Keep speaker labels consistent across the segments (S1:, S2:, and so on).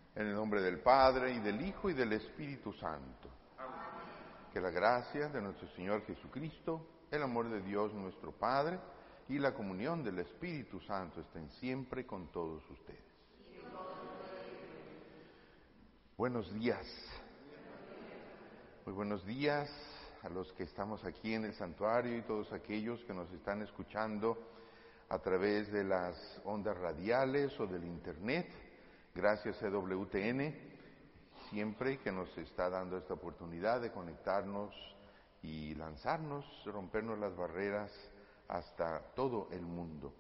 S1: En el nombre del Padre, y del Hijo, y del Espíritu Santo. Que la gracia de nuestro Señor Jesucristo, el amor de Dios nuestro Padre, y la comunión del Espíritu Santo estén siempre con todos ustedes. Buenos días. Muy buenos días a los que estamos aquí en el santuario y todos aquellos que nos están escuchando a través de las ondas radiales o del internet. Gracias a EWTN, siempre que nos está dando esta oportunidad de conectarnos y lanzarnos, rompernos las barreras hasta todo el mundo.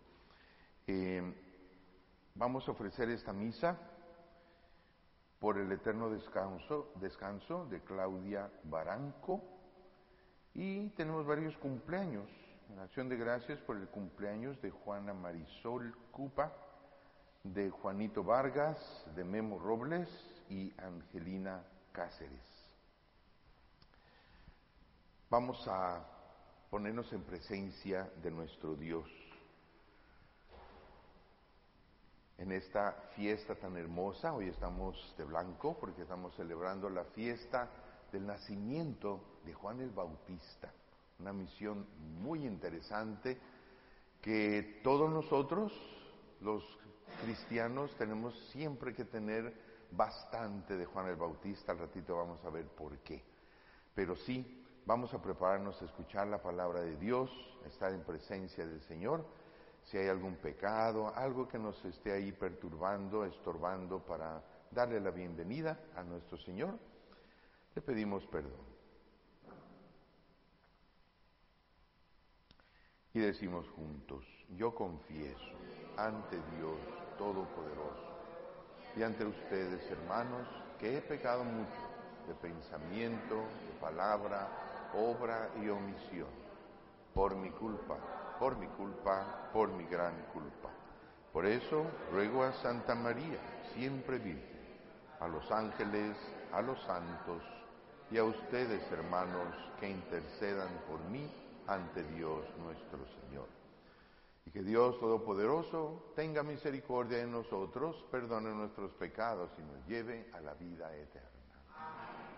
S1: Vamos a ofrecer esta misa por el eterno descanso de Claudia Baranco, y tenemos varios cumpleaños. En acción de gracias por el cumpleaños de Juana Marisol Cupa, de Juanito Vargas, de Memo Robles y Angelina Cáceres. Vamos a ponernos en presencia de nuestro Dios en esta fiesta tan hermosa. Hoy estamos de blanco porque estamos celebrando la fiesta del nacimiento de Juan el Bautista, una misión muy interesante que todos nosotros, los cristianos, tenemos siempre que tener bastante de Juan el Bautista. Al ratito vamos a ver por qué. Pero sí, vamos a prepararnos a escuchar la palabra de Dios, a estar en presencia del Señor. Si hay algún pecado, algo que nos esté ahí perturbando, estorbando para darle la bienvenida a nuestro Señor, le pedimos perdón. Y decimos juntos: yo confieso ante Dios Todopoderoso y ante ustedes, hermanos, que he pecado mucho de pensamiento, de palabra, obra y omisión, por mi culpa, por mi gran culpa. Por eso ruego a Santa María, siempre Virgen, a los ángeles, a los santos y a ustedes, hermanos, que intercedan por mí ante Dios nuestro Señor. Y que Dios Todopoderoso tenga misericordia de nosotros, perdone nuestros pecados y nos lleve a la vida eterna.